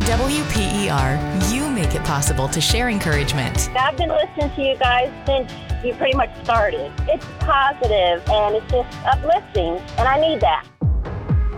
WPER, you make it possible to share encouragement. I've been listening to you guys since you pretty much started. It's positive and it's just uplifting, and I need that.